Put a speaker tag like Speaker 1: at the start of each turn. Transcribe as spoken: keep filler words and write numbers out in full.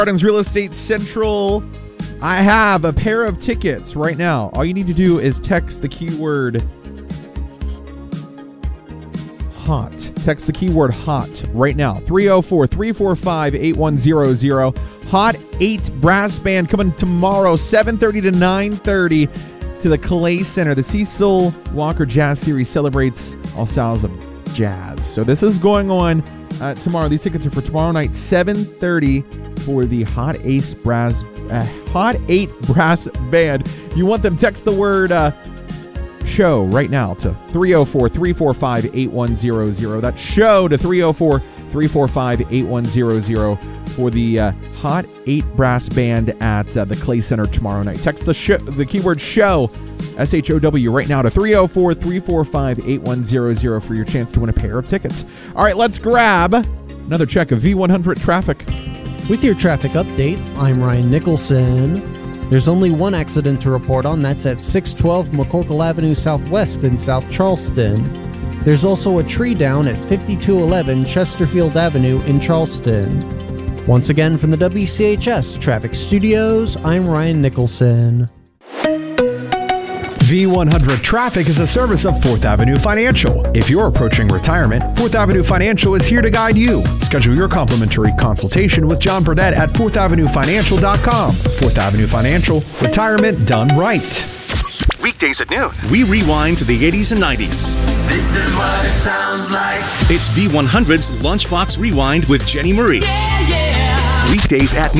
Speaker 1: Gardens Real Estate Central. I have a pair of tickets right now. All you need to do is text the keyword hot. Text the keyword hot right now. three oh four, three four five, eight one zero zero. Hot eight Brass Band coming tomorrow, seven thirty to nine thirty to the Clay Center. The Cecil Walker Jazz Series celebrates all styles of jazz. So this is going on uh, tomorrow. These tickets are for tomorrow night, seven thirty for the Hot Ace Brass, uh, Hot eight Brass Band. If you want them, text the word uh, show right now to three oh four, three four five, eight one zero zero. That's show to three oh four, three four five, eight one zero zero for the uh, Hot eight Brass Band at uh, the Clay Center tomorrow night. Text the sh- the keyword show, S H O W, right now to three oh four, three four five, eight one zero zero for your chance to win a pair of tickets. All right, let's grab another check of V one hundred traffic.
Speaker 2: With your traffic update, I'm Ryan Nicholson. There's only one accident to report on. That's at six twelve McCorkle Avenue Southwest in South Charleston. There's also a tree down at fifty-two eleven Chesterfield Avenue in Charleston. Once again, from the W C H S Traffic Studios, I'm Ryan Nicholson.
Speaker 3: V one hundred Traffic is a service of Fourth Avenue Financial. If you're approaching retirement, Fourth Avenue Financial is here to guide you. Schedule your complimentary consultation with John Burdett at fourth avenue financial dot com. Fourth Avenue Financial, retirement done right.
Speaker 4: Weekdays at noon, we rewind to the eighties and nineties.
Speaker 5: This is what it sounds like.
Speaker 4: It's V one hundred's Lunchbox Rewind with Jenny Marie.
Speaker 5: Yeah, yeah.
Speaker 4: Weekdays at noon.